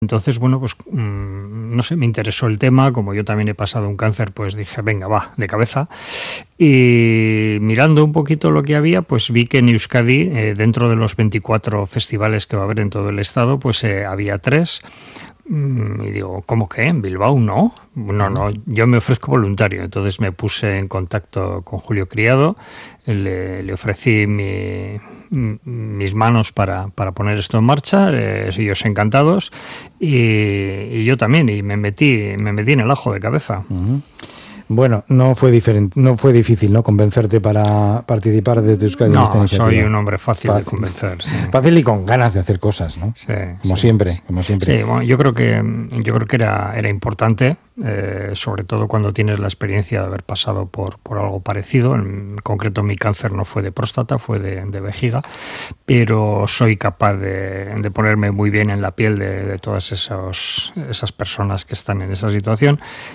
Entonces, bueno, pues no sé, me interesó el tema, como yo también he pasado un cáncer, pues dije, venga, va, de cabeza. Y mirando un poquito lo que había, pues vi que en Euskadi, dentro de los 24 festivales que va a haber en todo el estado, pues había 3. Y digo, ¿cómo que? ¿En Bilbao no? No, yo me ofrezco voluntario. Entonces me puse en contacto con Julio Criado, le ofrecí mis manos para poner esto en marcha, ellos encantados, y yo también, y me metí en el ajo de cabeza. Uh-huh. Bueno, no fue difícil, ¿no?, convencerte para participar desde Euskadi en esta iniciativa. No, soy un hombre fácil de convencer. Sí. Fácil y con ganas de hacer cosas, ¿no? Sí, como siempre. Sí, bueno, yo creo que era importante, sobre todo cuando tienes la experiencia de haber pasado por algo parecido. En concreto, mi cáncer no fue de próstata, fue de vejiga, pero soy capaz de ponerme muy bien en la piel de todas esas personas que están en esa situación,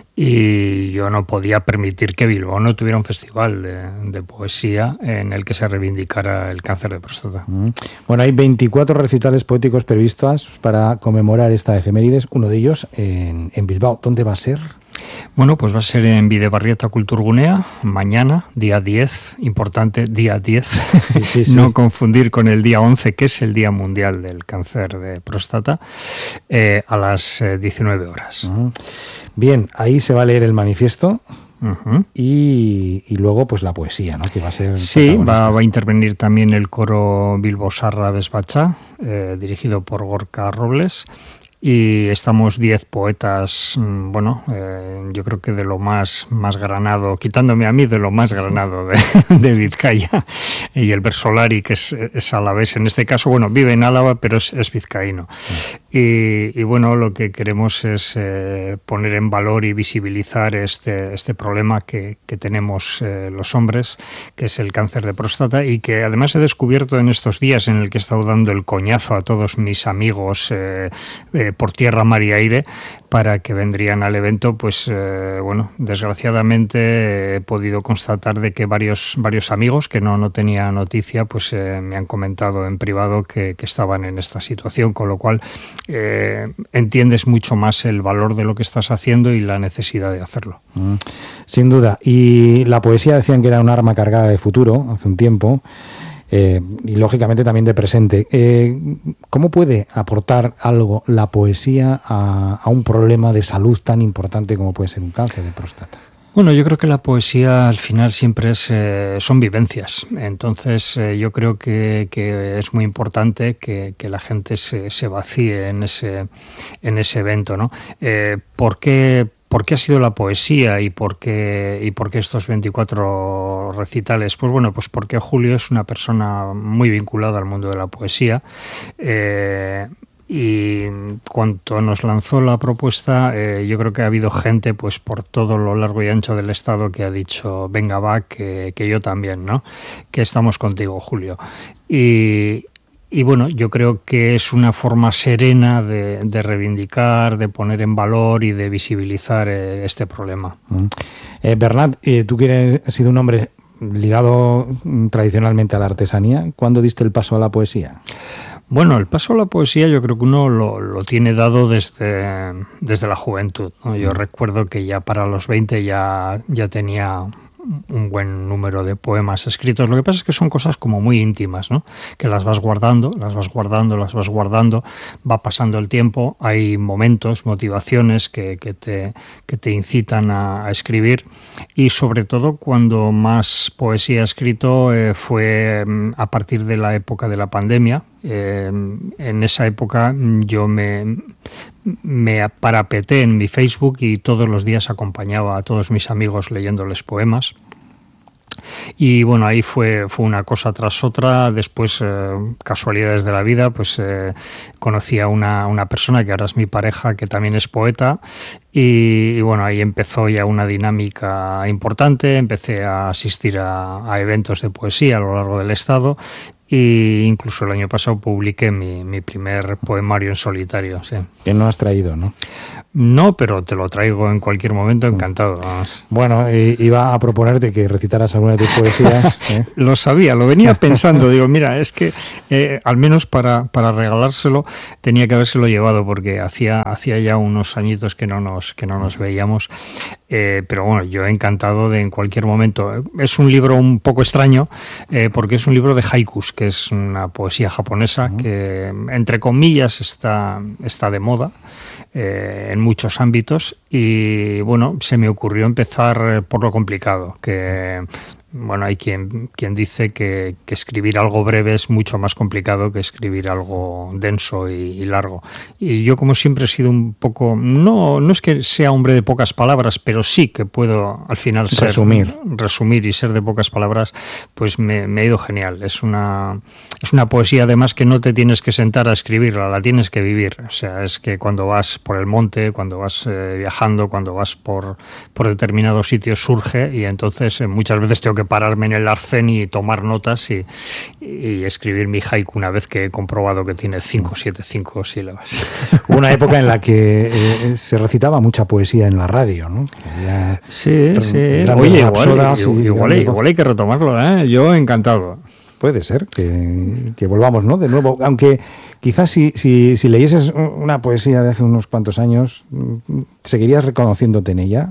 y yo no podía permitir que Bilbao no tuviera un festival de poesía en el que se reivindicara el cáncer de próstata. Bueno, hay 24 recitales poéticos previstos para conmemorar esta efemérides, uno de ellos en Bilbao. ¿Dónde va a ser? Bueno, pues va a ser en Bidebarrieta Kulturgunea, mañana, día 10, importante, día 10, sí. No confundir con el día 11, que es el Día Mundial del Cáncer de Próstata, a las 19 horas. Uh-huh. Bien, ahí se va a leer el manifiesto. Uh-huh. Y luego pues la poesía, ¿no?, que va a ser... Sí, va a intervenir también el coro Bilbo Sarra Besbacha, dirigido por Gorka Robles. Y estamos 10 poetas, yo creo que de lo más granado, quitándome a mí, de lo más granado de Vizcaya. Y el Versolari, que es alavés en este caso, bueno, vive en Álava, pero es vizcaíno. Y bueno, lo que queremos es poner en valor y visibilizar este problema que tenemos los hombres, que es el cáncer de próstata, y que además he descubierto en estos días en el que he estado dando el coñazo a todos mis amigos por tierra, mar y aire, para que vendrían al evento. Pues desgraciadamente he podido constatar de que varios amigos que no tenía noticia, pues me han comentado en privado que estaban en esta situación, con lo cual entiendes mucho más el valor de lo que estás haciendo y la necesidad de hacerlo. Sin duda. Y la poesía decían que era un arma cargada de futuro hace un tiempo. Y lógicamente también de presente. ¿Cómo puede aportar algo la poesía a un problema de salud tan importante como puede ser un cáncer de próstata? Bueno, yo creo que la poesía al final siempre son vivencias. Entonces yo creo que es muy importante que la gente se vacíe en ese evento, ¿no? ¿Por qué ha sido la poesía y por qué estos 24 recitales? Pues bueno, pues porque Julio es una persona muy vinculada al mundo de la poesía. Y cuando nos lanzó la propuesta, yo creo que ha habido gente pues por todo lo largo y ancho del estado que ha dicho, venga va, que yo también, ¿no? Que estamos contigo, Julio. Y bueno, yo creo que es una forma serena de reivindicar, de poner en valor y de visibilizar este problema. Bernat, tú que has sido un hombre ligado tradicionalmente a la artesanía, ¿cuándo diste el paso a la poesía? Bueno, el paso a la poesía yo creo que uno lo tiene dado desde la juventud, ¿no? Yo recuerdo que ya para los 20 ya tenía un buen número de poemas escritos. Lo que pasa es que son cosas como muy íntimas, ¿no? Que las vas guardando, va pasando el tiempo, hay momentos, motivaciones que te incitan a escribir, y sobre todo cuando más poesía he escrito fue a partir de la época de la pandemia. En esa época yo me parapeté en mi Facebook y todos los días acompañaba a todos mis amigos leyéndoles poemas. Y bueno, ahí fue una cosa tras otra. Después, casualidades de la vida, pues conocí a una persona que ahora es mi pareja, que también es poeta. Y bueno, ahí empezó ya una dinámica importante. Empecé a asistir a eventos de poesía a lo largo del estado. Y incluso el año pasado publiqué mi primer poemario en solitario. Sí. Que no has traído, ¿no? No, pero te lo traigo en cualquier momento, encantado. Vamos. Bueno, iba a proponerte que recitaras alguna de tus poesías. Lo sabía, lo venía pensando. Digo, mira, es que al menos para regalárselo tenía que habérselo llevado, porque hacía ya unos añitos que no nos veíamos. Pero bueno, yo encantado de en cualquier momento. Es un libro un poco extraño, porque es un libro de haikus, que es una poesía japonesa que, entre comillas, está de moda en muchos ámbitos, y bueno, se me ocurrió empezar por lo complicado, que bueno, hay quien dice que escribir algo breve es mucho más complicado que escribir algo denso y largo. Y yo, como siempre, he sido un poco, no es que sea hombre de pocas palabras, pero sí que puedo al final resumir y ser de pocas palabras, pues me ha ido genial. Es una poesía, además, que no te tienes que sentar a escribirla, la tienes que vivir. O sea, es que cuando vas por el monte, cuando vas viajando, cuando vas por determinados sitios, surge, y entonces muchas veces tengo que pararme en el arcén y tomar notas y escribir mi haiku una vez que he comprobado que tiene 5 sílabas. Hubo una época en la que se recitaba mucha poesía en la radio, ¿no? Sí. Oye, igual hay que retomarlo, ¿eh? Yo encantado. Puede ser que volvamos, ¿no? De nuevo, aunque quizás si leyeses una poesía de hace unos cuantos años, ¿seguirías reconociéndote en ella?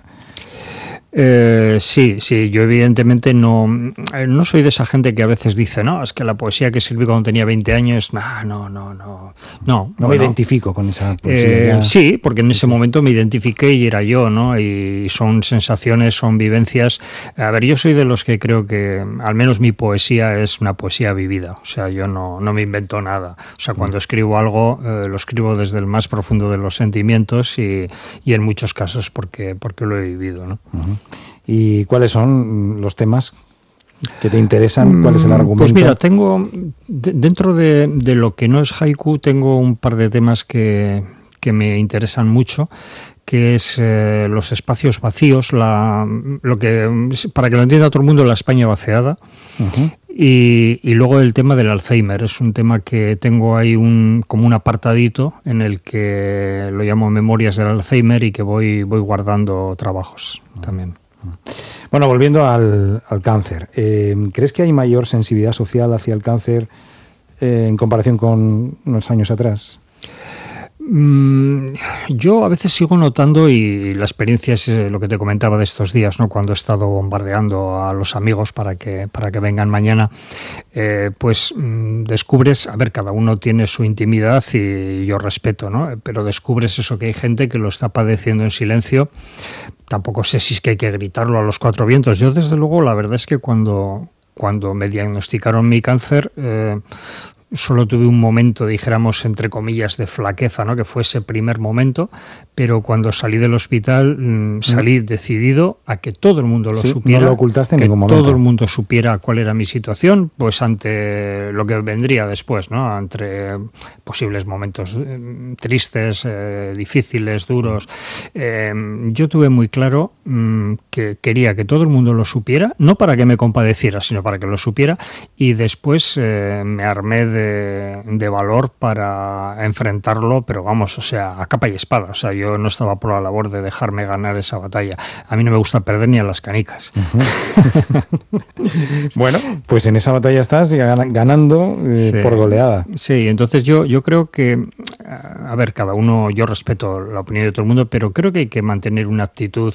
Sí, yo evidentemente no soy de esa gente que a veces dice, no, es que la poesía que escribí cuando tenía 20 años, no. No me identifico con esa poesía. Sí, porque en ese momento me identifiqué y era yo, ¿no? Y son sensaciones, son vivencias. A ver, yo soy de los que creo que al menos mi poesía es una poesía vivida, o sea, yo no me invento nada. O sea, cuando escribo algo, lo escribo desde el más profundo de los sentimientos y en muchos casos porque lo he vivido, ¿no? Uh-huh. ¿Y cuáles son los temas que te interesan? ¿Cuál es el argumento? Pues mira, tengo dentro de lo que no es haiku, tengo un par de temas que me interesan mucho, que es los espacios vacíos, lo que, para que lo entienda todo el mundo, la España vaciada. Uh-huh. Y luego el tema del Alzheimer, es un tema que tengo ahí como un apartadito en el que lo llamo Memorias del Alzheimer, y que voy guardando trabajos también. Bueno, volviendo al cáncer, ¿crees que hay mayor sensibilidad social hacia el cáncer en comparación con unos años atrás? Yo a veces sigo notando, y la experiencia es lo que te comentaba de estos días, ¿no? Cuando he estado bombardeando a los amigos para que vengan mañana, pues descubres, a ver, cada uno tiene su intimidad y yo respeto, ¿no? Pero descubres eso, que hay gente que lo está padeciendo en silencio. Tampoco sé si es que hay que gritarlo a los cuatro vientos. Yo, desde luego, la verdad es que cuando me diagnosticaron mi cáncer, solo tuve un momento, dijéramos, entre comillas, de flaqueza, ¿no? Que fue ese primer momento, pero cuando salí del hospital salí decidido a que todo el mundo lo supiera. No lo ocultaste en ningún momento. Que todo el mundo supiera cuál era mi situación, pues ante lo que vendría después, ¿no? Entre posibles momentos tristes, difíciles, duros. Yo tuve muy claro que quería que todo el mundo lo supiera, no para que me compadeciera, sino para que lo supiera, y después me armé de valor para enfrentarlo, pero vamos, o sea, a capa y espada. O sea, yo no estaba por la labor de dejarme ganar esa batalla. A mí no me gusta perder ni a las canicas. Uh-huh. Bueno, pues en esa batalla estás ganando por goleada. Sí, entonces yo creo que, a ver, cada uno, yo respeto la opinión de todo el mundo, pero creo que hay que mantener una actitud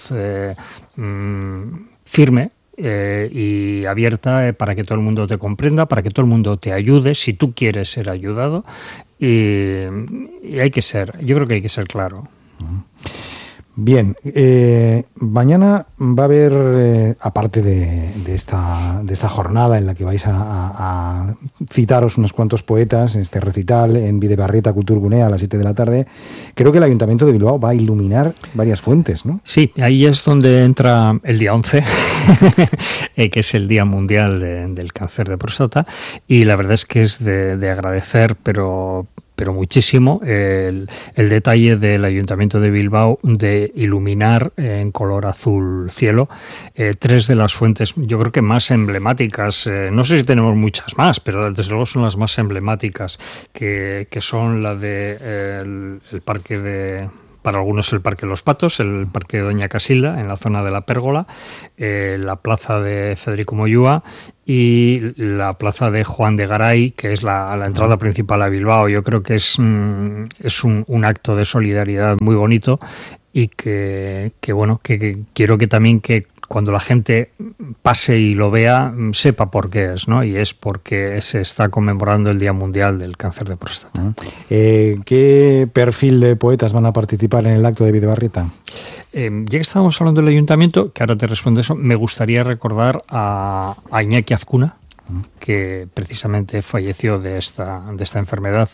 firme, y abierta, para que todo el mundo te comprenda, para que todo el mundo te ayude si tú quieres ser ayudado, y yo creo que hay que ser claro. Bien, mañana va a haber, aparte de esta jornada en la que vais a citaros unos cuantos poetas, este recital en Bidebarrieta Kulturgunea a las 7 de la tarde, creo que el Ayuntamiento de Bilbao va a iluminar varias fuentes, ¿no? Sí, ahí es donde entra el día 11, que es el Día Mundial del Cáncer de Próstata, y la verdad es que es de agradecer, pero muchísimo el detalle del Ayuntamiento de Bilbao de iluminar en color azul cielo 3 de las fuentes, yo creo que más emblemáticas. No sé si tenemos muchas más, pero desde luego son las más emblemáticas, que son la de el parque de para algunos el Parque Los Patos, el Parque de Doña Casilda, en la zona de la Pérgola, la plaza de Federico Moyúa y la plaza de Juan de Garay, que es la entrada principal a Bilbao. Yo creo que es un acto de solidaridad muy bonito y que quiero que también que cuando la gente pase y lo vea, sepa por qué es, ¿no? Y es porque se está conmemorando el Día Mundial del Cáncer de Próstata. ¿Qué perfil de poetas van a participar en el acto de Bidebarrieta? Ya que estábamos hablando del ayuntamiento, que ahora te respondo eso, me gustaría recordar a Iñaki Azcuna, que precisamente falleció de esta enfermedad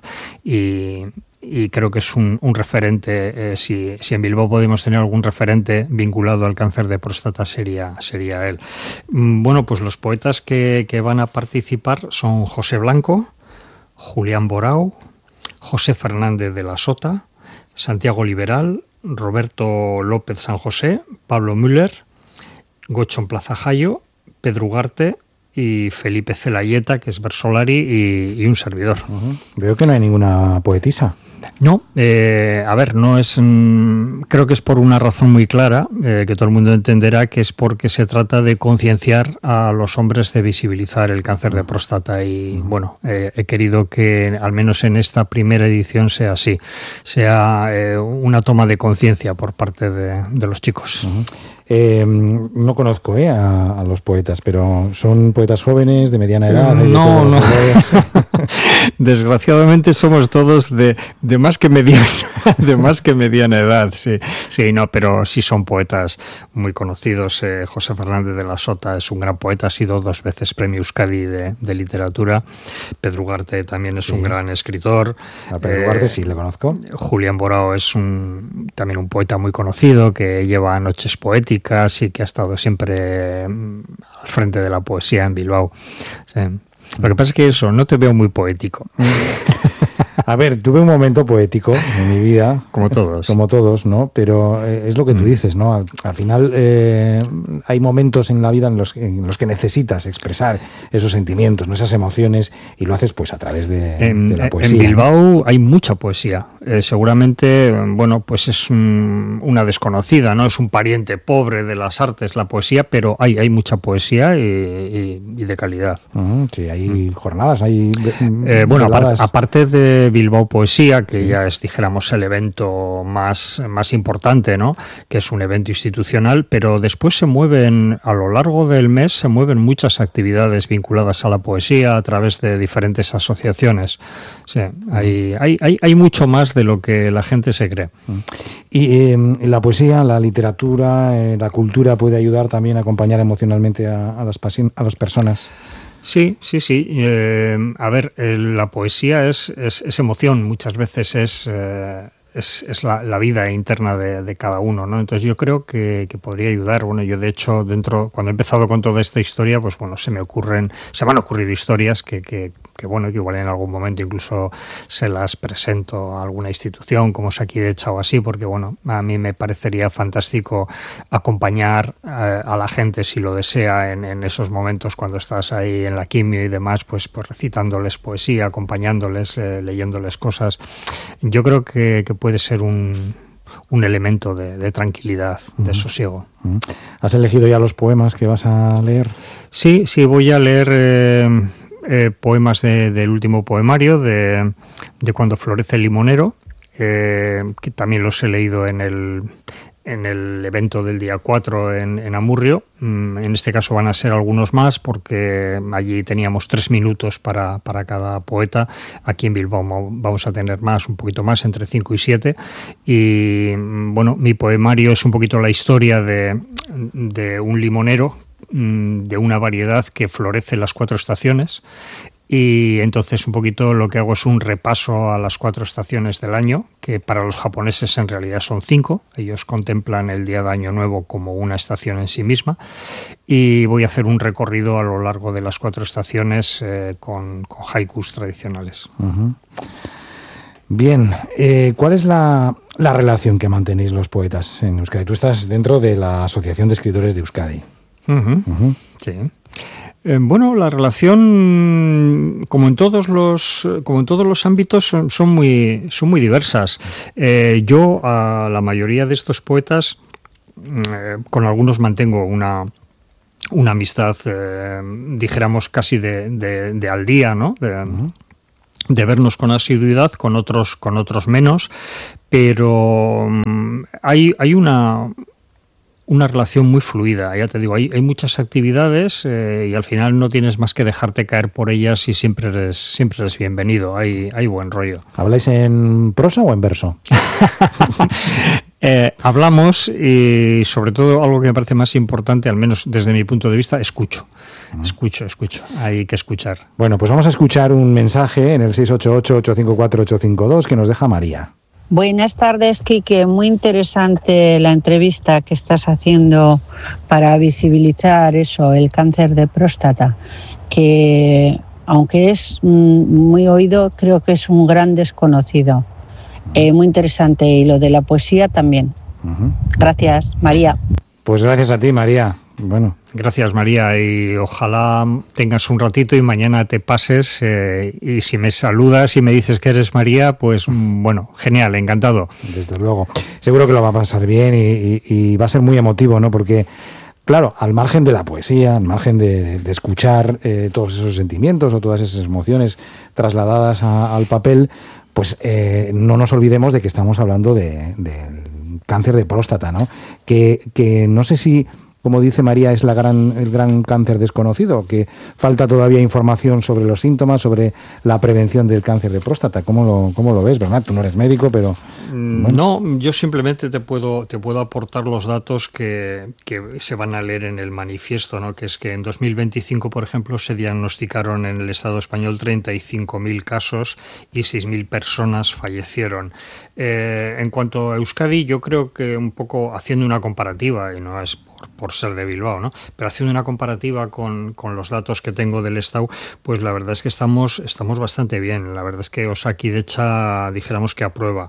y creo que es un referente. Si en Bilbao podemos tener algún referente vinculado al cáncer de próstata sería él. Bueno, pues los poetas que van a participar son José Blanco, Julián Borao, José Fernández de la Sota, Santiago Liberal, Roberto López San José, Pablo Müller, Gochon Plazajayo, Pedro Ugarte y Felipe Celayeta, que es versolari, y un servidor. Veo que no hay ninguna poetisa. No, no es. Creo que es por una razón muy clara, que todo el mundo entenderá, que es porque se trata de concienciar a los hombres de visibilizar el cáncer de próstata y bueno, he querido que al menos en esta primera edición sea así, sea una toma de conciencia por parte de los chicos. No conozco a los poetas, pero ¿son poetas jóvenes, de mediana edad? No. Desgraciadamente somos todos de más que mediana edad, sí, no, pero sí son poetas muy conocidos. José Fernández de la Sota es un gran poeta, ha sido 2 veces premio Euskadi de literatura. Pedro Ugarte también es un gran escritor. A Pedro Ugarte sí le conozco. Julián Borao es también un poeta muy conocido que lleva noches poéticas y que ha estado siempre al frente de la poesía en Bilbao. Sí. Lo que pasa es que eso, no te veo muy poético. A ver, tuve un momento poético en mi vida. Como todos. Como todos, ¿no? Pero es lo que tú dices, ¿no? Al final hay momentos en la vida en los que necesitas expresar esos sentimientos, ¿no? Esas emociones, y lo haces pues a través de la poesía. En Bilbao hay mucha poesía. Seguramente, bueno, pues es una desconocida, ¿no? Es un pariente pobre de las artes, la poesía, pero hay mucha poesía y de calidad. Sí, hay jornadas, hay... bueno, aparte de Bilbao Poesía, que ya es, dijéramos, el evento más importante, ¿no? Que es un evento institucional, pero después se mueven, a lo largo del mes, se mueven muchas actividades vinculadas a la poesía a través de diferentes asociaciones. Sí, hay mucho más de lo que la gente se cree. Y la poesía, la literatura, la cultura puede ayudar también a acompañar emocionalmente a las personas. Sí. A ver, la poesía es emoción, muchas veces es la vida interna de cada uno, ¿no? Entonces yo creo que podría ayudar. Bueno, yo de hecho cuando he empezado con toda esta historia, pues bueno, se me han ocurrido historias que igual en algún momento incluso se las presento a alguna institución como Osakidetza o así, porque bueno, a mí me parecería fantástico acompañar a la gente, si lo desea, en esos momentos cuando estás ahí en la quimio y demás, pues recitándoles poesía, acompañándoles, leyéndoles cosas. Yo creo que puede ser un elemento de tranquilidad, de sosiego. ¿Has elegido ya los poemas que vas a leer? Sí, voy a leer poemas del último poemario de Cuando florece el limonero, que también los he leído en el evento del día 4 en Amurrio. En este caso van a ser algunos más, porque allí teníamos 3 minutos para cada poeta. Aquí en Bilbao vamos a tener un poquito más, entre 5 y 7. Y bueno, mi poemario es un poquito la historia de un limonero, de una variedad que florece en las 4 estaciones. Y entonces un poquito lo que hago es un repaso a las 4 estaciones del año, que para los japoneses en realidad son 5. Ellos contemplan el día de Año Nuevo como una estación en sí misma, y voy a hacer un recorrido a lo largo de las 4 estaciones con haikus tradicionales. Bien, ¿cuál es la relación que mantenéis los poetas en Euskadi? Tú estás dentro de la Asociación de Escritores de Euskadi. Sí. Bueno, la relación, como en todos los ámbitos, son muy diversas. Yo a la mayoría de estos poetas, con algunos mantengo una amistad, dijéramos casi de al día, ¿no? De vernos con asiduidad, con otros menos, pero hay una relación muy fluida, ya te digo, hay muchas actividades y al final no tienes más que dejarte caer por ellas y siempre eres bienvenido, hay buen rollo. ¿Habláis en prosa o en verso? Hablamos y sobre todo algo que me parece más importante, al menos desde mi punto de vista, escucho, hay que escuchar. Bueno, pues vamos a escuchar un mensaje en el 688-854-852 que nos deja María. Buenas tardes, Quique. Muy interesante la entrevista que estás haciendo para visibilizar el cáncer de próstata, que aunque es muy oído, creo que es un gran desconocido. Muy interesante, y lo de la poesía también. Gracias, María. Pues gracias a ti, María. Bueno. Gracias, María, y ojalá tengas un ratito y mañana te pases y si me saludas y me dices que eres María, pues bueno, genial, encantado. Desde luego. Seguro que lo va a pasar bien y va a ser muy emotivo, ¿no? Porque, claro, al margen de la poesía, al margen de escuchar todos esos sentimientos o todas esas emociones trasladadas al papel, pues no nos olvidemos de que estamos hablando del cáncer de próstata, ¿no? Que no sé si, como dice María, es el gran cáncer desconocido, que falta todavía información sobre los síntomas, sobre la prevención del cáncer de próstata. ¿Cómo lo ves, Bernat? Tú no eres médico, pero... Bueno. No, yo simplemente te puedo aportar los datos que se van a leer en el manifiesto, ¿no? Que es que en 2025, por ejemplo, se diagnosticaron en el Estado español 35.000 casos y 6.000 personas fallecieron. En cuanto a Euskadi, yo creo que un poco haciendo una comparativa, y no es por ser de Bilbao, ¿no? Pero haciendo una comparativa con los datos que tengo del Estado, pues la verdad es que estamos bastante bien. La verdad es que Osakidetza, dijéramos que aprueba.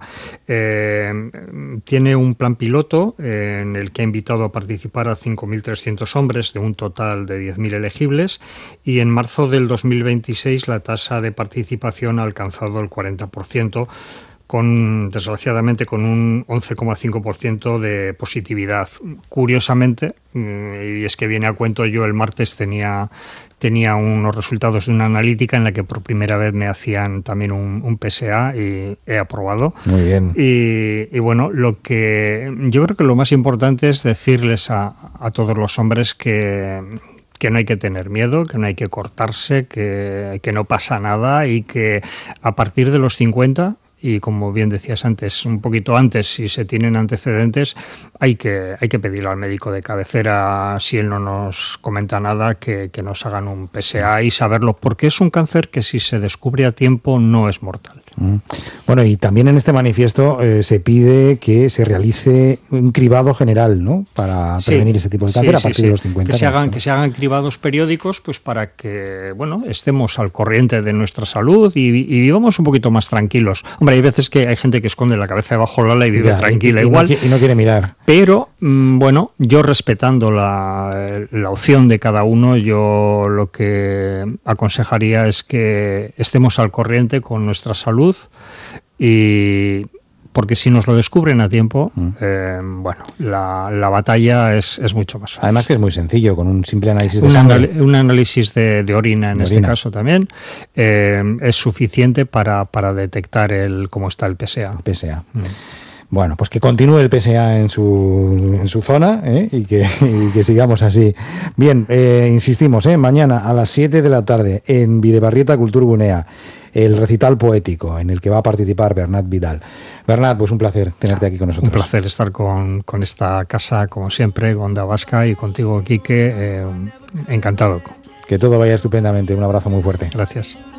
Tiene un plan piloto en el que ha invitado a participar a 5.300 hombres de un total de 10.000 elegibles, y en marzo del 2026 la tasa de participación ha alcanzado el 40%, desgraciadamente con un 11,5% de positividad. Curiosamente, y es que viene a cuento, yo el martes tenía unos resultados de una analítica en la que por primera vez me hacían también un PSA y he aprobado. Muy bien. Y bueno, yo creo que lo más importante es decirles a todos los hombres que no hay que tener miedo, que no hay que cortarse, que no pasa nada y que a partir de los 50... Y como bien decías antes, un poquito antes, si se tienen antecedentes, hay que pedirlo al médico de cabecera, si él no nos comenta nada, que nos hagan un PSA y saberlo, porque es un cáncer que si se descubre a tiempo no es mortal. Bueno, y también en este manifiesto se pide que se realice un cribado general, ¿no? Para prevenir ese tipo de cáncer a partir de los 50 años. Que se hagan cribados periódicos, pues para que, bueno, estemos al corriente de nuestra salud y vivamos un poquito más tranquilos. Hombre, hay veces que hay gente que esconde la cabeza debajo del ala y vive tranquila igual. Y no quiere mirar. Pero, bueno, yo respetando la opción de cada uno, yo lo que aconsejaría es que estemos al corriente con nuestra salud, y porque si nos lo descubren a tiempo, bueno, la batalla es mucho más fácil. Además que es muy sencillo, con un simple análisis de sangre. Un análisis de orina en este caso también es suficiente para detectar cómo está el PSA. El PSA. Bueno, pues que continúe el PSA en su zona y que sigamos así. Bien, insistimos, mañana a las 7 de la tarde en Bidebarrieta Kulturgunea, el recital poético en el que va a participar Bernat Vidal. Bernat, pues un placer tenerte aquí con nosotros. Un placer estar con esta casa, como siempre, con Onda Vasca y contigo, Quique. Encantado. Que todo vaya estupendamente. Un abrazo muy fuerte. Gracias.